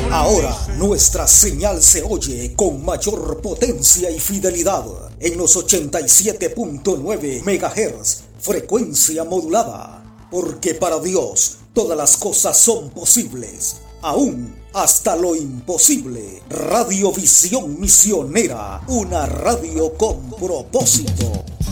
Ahora nuestra señal se oye con mayor potencia y fidelidad en los 87.9 MHz, frecuencia modulada. Porque para Dios todas las cosas son posibles, aún hasta lo imposible. Radiovisión Misionera, una radio con propósito.